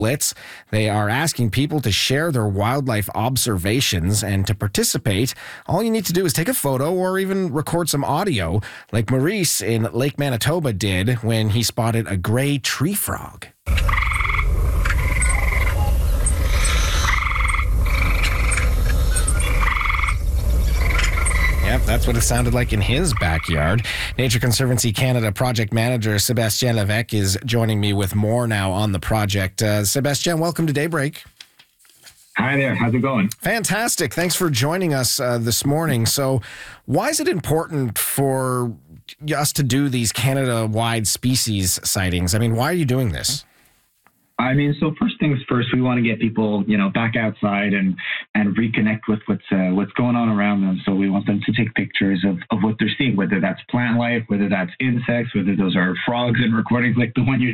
Blitz. They are asking people to share their wildlife observations, and to participate, all you need to do is take a photo or even record some audio, like Maurice in Lake Manitoba did when he spotted a gray tree frog. Yep, that's what it sounded like in his backyard. Nature Conservancy Canada project manager Sébastien Lévesque is joining me with more now on the project. Sébastien, welcome to Daybreak. Hi there. How's it going? Fantastic. Thanks for joining us this morning. So why is it important for us to do these Canada-wide species sightings? I mean, why are you doing this? I mean, so first things first, we want to get people, back outside and reconnect with what's going on around them. So we want them to take pictures of what they're seeing, whether that's plant life, whether that's insects, whether those are frogs and recordings like the one you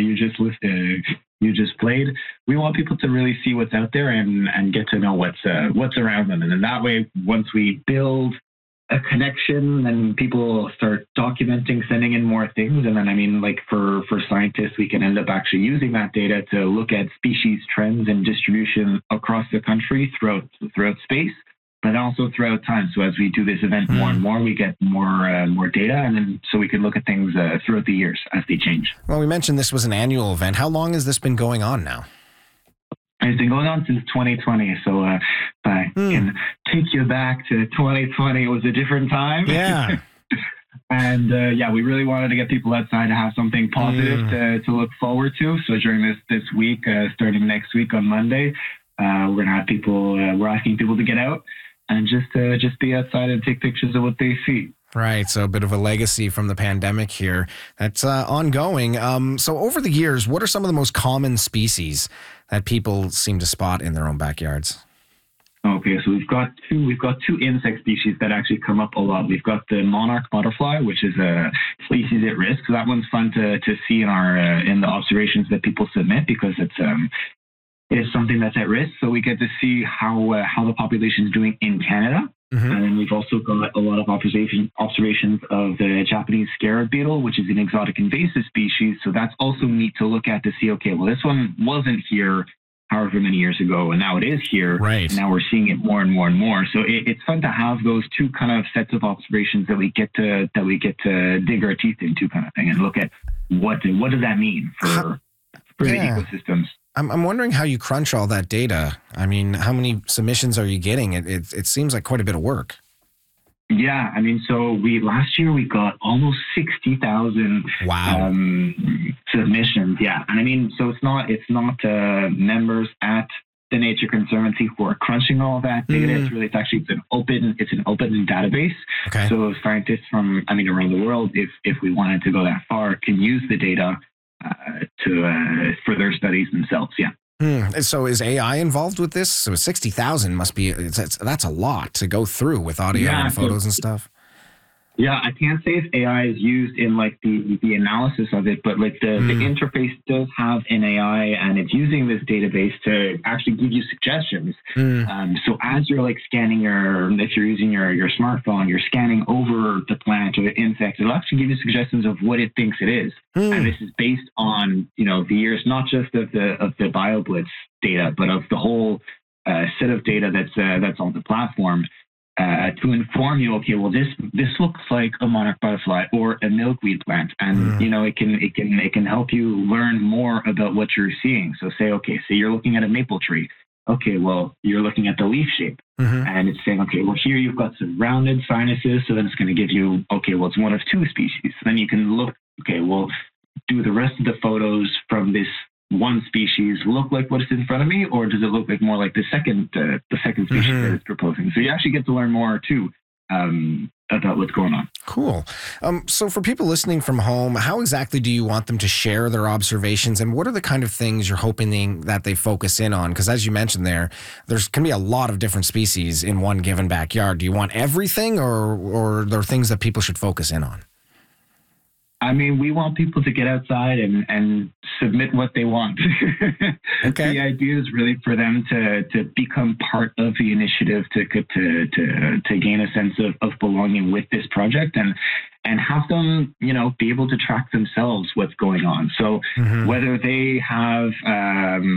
just played. We want people to really see what's out there and get to know what's around them. And then that way, once we build a connection, then people start documenting, sending in more things. And then, for scientists, we can end up actually using that data to look at species trends and distribution across the country throughout space, but also throughout time. So as we do this event more and more, we get more data, and then so we can look at things throughout the years as they change. Well, we mentioned this was an annual event. How long has this been going on now? It's been going on since 2020, so if I can take you back to 2020, it was a different time. Yeah. And we really wanted to get people outside to have something positive to look forward to. So during this week, starting next week on Monday, we're gonna have people. We're asking people to get out and just be outside and take pictures of what they see. Right, so a bit of a legacy from the pandemic here that's ongoing. So over the years, what are some of the most common species that people seem to spot in their own backyards? Okay, so we've got two insect species that actually come up a lot. We've got the monarch butterfly, which is a species at risk. So that one's fun to see in the observations that people submit, because it is something that's at risk. So we get to see how the population is doing in Canada. Mm-hmm. And then we've also got a lot of observations of the Japanese scarab beetle, which is an exotic invasive species. So that's also neat to look at to see, okay, well, this one wasn't here however many years ago, and now it is here. Right. And now we're seeing it more and more and more. So it's fun to have those two kind of sets of observations that we get to dig our teeth into, kind of thing, and look at what does that mean for the ecosystems. I'm wondering how you crunch all that data. I mean, how many submissions are you getting? It seems like quite a bit of work. Yeah, so last year we got almost 60,000 submissions. Yeah, and so it's not members at the Nature Conservancy who are crunching all that data. It's an open database. Okay. So scientists from around the world, if we wanted to go that far, can use the data for their studies themselves. Yeah. So is AI involved with this? So 60,000 must be, that's a lot to go through with audio and photos and stuff. Yeah, I can't say if AI is used in the analysis of it, but the interface does have an AI, and it's using this database to actually give you suggestions. So as you're scanning if you're using your smartphone, you're scanning over the plant or the insect, it'll actually give you suggestions of what it thinks it is. And this is based on the years, not just of the BioBlitz data, but of the whole set of data that's on the platform. To inform you, okay, well, this looks like a monarch butterfly or a milkweed plant, and it can help you learn more about what you're seeing. So say you're looking at a maple tree. Okay, well, you're looking at the leaf shape, and it's saying, okay, well, here you've got some rounded sinuses, so then it's going to give you, okay, well, it's one of two species. Then you can look, okay, well, do the rest of the photos from this one species look like what is in front of me, or does it look like more like the second species that it's proposing? So you actually get to learn more too about what's going on. Cool. So for people listening from home, how exactly do you want them to share their observations, and what are the kind of things you're hoping that they focus in on? Because as you mentioned there's can be a lot of different species in one given backyard. Do you want everything, or are there things that people should focus in on? We want people to get outside and submit what they want. Okay. The idea is really for them to become part of the initiative, to gain a sense of belonging with this project, and have them, be able to track themselves what's going on. So whether they have